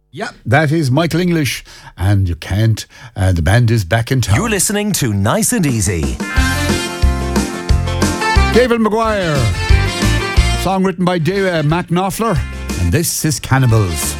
Yeah, that is Michael English, and you can't. The band is back in town. You're listening to Nice and Easy. David Maguire, song written by Mac Knopfler, and this is Cannibals.